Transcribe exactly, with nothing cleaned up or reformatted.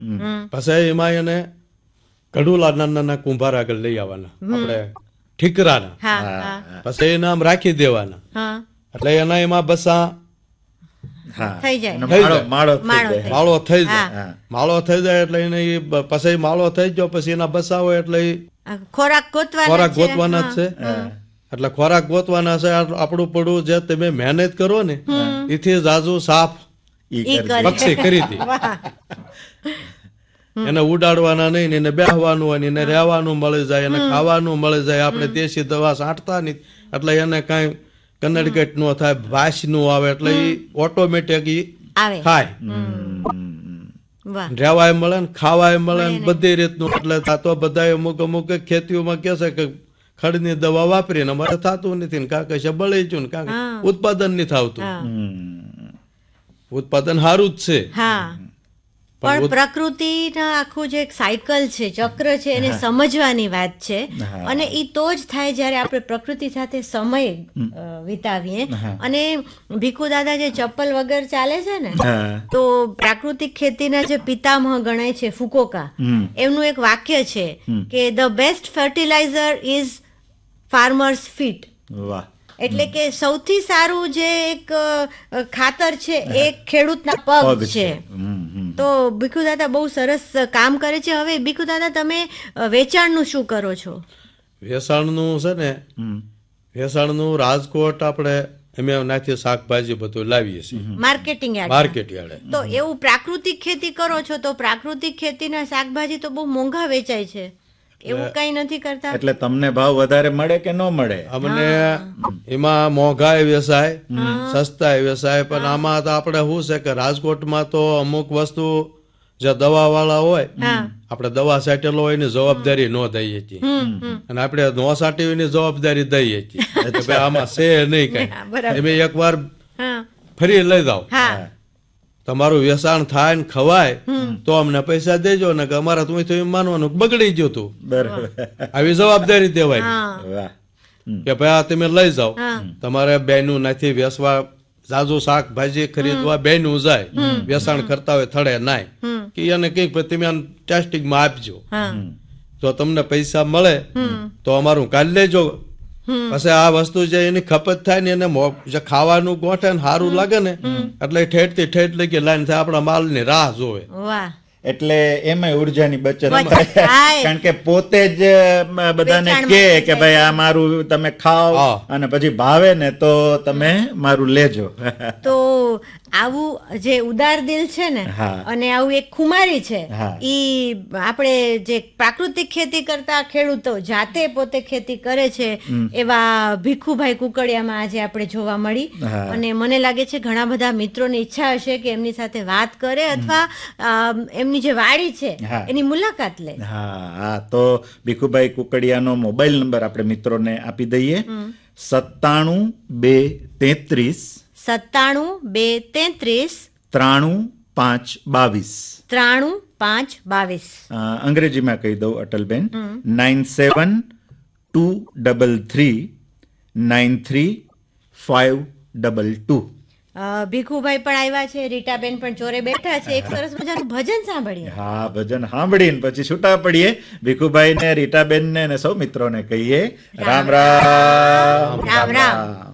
પછી એમાં એને કડુલા નાના નાના કુંભાર આગળ લઈ આવવાના આપણે ઠીકરાના, પછી એના આમ રાખી દેવાના, એટલે એના એમાં બસા માળો થઈ જાય. માળો થઈ જાય એટલે એને પછી માળો થઈ ગયો પછી એના બસા હોય એટલે ખોરાક ખોરાક ગોતવાના જ છે. એટલે ખોરાક ગોતવાના છે. આપણું પડું જે તમે મહેનત કરો ને એથી જાજુ સાફ પક્ષી કરી દી. એને ઉડાડવાના નહીં, એને બેહવાનું હોય, એને રહેવાનું મળી જાય, એને ખાવાનું મળી જાય. આપણે દેશી દવા છાંટતા નહીં એટલે એને કઈ કનડગેટ નો થાય, વાસ નું આવે એટલે એ ઓટોમેટિક ખાય, રહેવાય મળે ને ખાવાય મળે ને બધી રીતનું. એટલે તો બધા અમુક અમુક ખેતીઓમાં કે છે કે ખડની દવા વાપરીને અમારે થતું નથી, કાં કશે બળી ગયું ને કાં ઉત્પાદન નથી થતું. ઉત્પાદન સારું જ છે પણ પ્રકૃતિના આખું જે એક સાયકલ છે, ચક્ર છે, એને સમજવાની વાત છે. અને એ તો જ થાય જયારે આપણે પ્રકૃતિ સાથે સમય વિતાવીએ. અને ભીખુ દાદા જે ચપ્પલ વગર ચાલે છે ને, તો પ્રાકૃતિક ખેતીના જે પિતામહ ગણાય છે ફુકોકા, એમનું એક વાક્ય છે કે the best fertiliser is farmers fit. વાહ. એટલે કે સૌથી સારું જે એક ખાતર છે એ ખેડૂતના પગ છે. તો ભીખુ દાદા બહુ સરસ કામ કરે છે. હવે ભીખુ દાદા તમે વેચાણનું શું કરો છો? વેચાણનું છે ને, વેચાણનું રાજકોટ આપણે અમે નાથી શાકભાજી બધું લાવીએ છીએ માર્કેટિંગ યાર્ડ. માર્કેટ યાર્ડે. તો એવું પ્રાકૃતિક ખેતી કરો છો તો પ્રાકૃતિક ખેતીના શાકભાજી તો બહુ મોંઘા વેચાય છે, એવું કઈ નથી કરતા? એટલે તમને ભાવ વધારે મળે કે ન મળે? અમને એમાં મોંઘાય વેચાય, સસ્તાય વેચાય. પણ આમાં તો આપણે શું છે કે રાજકોટમાં તો અમુક વસ્તુ જે દવા વાળા હોય, આપણે દવા સાટેલો હોય એની જવાબદારી ન દઈએ છીએ, અને આપણે ન સાટી એની જવાબદારી દઈએ છીએ. એટલે આમાં છે નહીં કઈ. તમે એક વાર ફરી લઈ જાઓ, તમારું વેચાણ થાય ને ખવાય તો અમને પૈસા દેજો ને કે અમારા તું તો એમ માનવાનું બગડી ગયું તું. આવી જવાબદારી દેવાય કે ભાઈ તમે લઈ જાઓ, તમારે બેનું નથી વેચવા, જાજુ શાકભાજી ખરીદવા બેનું જાય, વેચાણ કરતા હોય થડે નાય કે એને કઈક તમે ટેસ્ટિંગ માં આપજો, જો તમને પૈસા મળે તો અમારું કાઢી લેજો. પછી આ વસ્તુ જે એની ખપત થાય ને એને ખાવાનું ગોઠે ને સારું લાગે ને એટલે ઠેઠ થી ઠેઠ લઈ લાઈન થાય, આપણા માલ ની રાહ જોવે. એટલે એમાં ઉર્જાની બચત થાય, કારણ કે પોતે જ બધાને કે કે ભાઈ આ મારું તમે ખાઓ અને પછી ભાવે ને તો તમે મારું લેજો. તો આવું જે ઉદાર દિલ છે ને, અને આવું એક ખુમારી છે, ઈ આપણે જે પ્રાકૃતિક ખેતી કરતા ખેડૂતો જાતે પોતે ખેતી કરે છે એવા ભીખુભાઈ કુકડિયામાં આજે આપણે જોવા મળી. અને મને લાગે છે ઘણા બધા મિત્રોની ઈચ્છા હશે કે એમની સાથે વાત કરે અથવા એમની જે વાડી છે એની મુલાકાત લે. હા હા તો ભીખુભાઈ કુકડિયાનો મોબાઈલ નંબર આપણે મિત્રોને આપી દઈએ. સત્તાણું બે તેત્રીસ સત્તાણું બે તેત્રીસ ત્રાણું પાંચ બાવીસ ત્રાણું પાંચ બાવીસ. અંગ્રેજીમાં કહી દઉં અટલબેન, nine seven two double three nine three five double two. Bhikhubhai પણ આવ્યા છે, રીટાબેન પણ ચોરે બેઠા છે. એક સરસ મજાનું ભજન સાંભળીએ. હા, ભજન સાંભળીને પછી છૂટા પડીએ. ભીખુભાઈ ને રીટાબેન ને સૌ મિત્રોને કહીએ રામ રામ રામ રામ.